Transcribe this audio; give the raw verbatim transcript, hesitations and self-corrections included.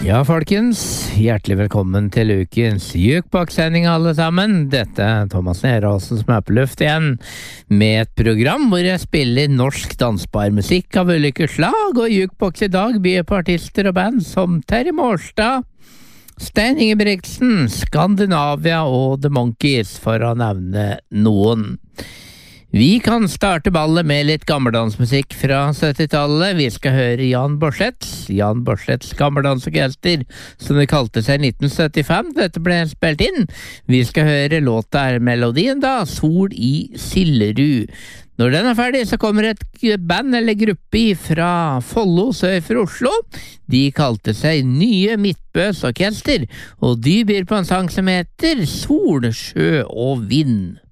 Ja, folkens, hjertelig velkommen til ukens Jukebox-sending alle sammen. Dette er Thomas Neråsen som er på luft igjen, med et program hvor jeg spiller norsk dansbar musikk av ulike slag, og Jukebox i dag byr på artister og band som Terje Mårstad, Stein Ingebrigtsen, Skandinavia og The Monkees, for å nevne noen. Vi kan starte ballet med litt gammeldansmusikk fra syttitallet. Vi skal høre Jan Borsets, Jan Borsets gammeldansorkester, som det kalte seg i nitten syttifem. Dette ble spilt inn. Vi skal høre låta er melodien da, Sol i Sillerud. Når den er ferdig, så kommer et band eller gruppe fra Follo sør for Oslo. De kalte seg Nye Midtbøs Orkester, og de byr på en sang som heter Sol, sjø og vind.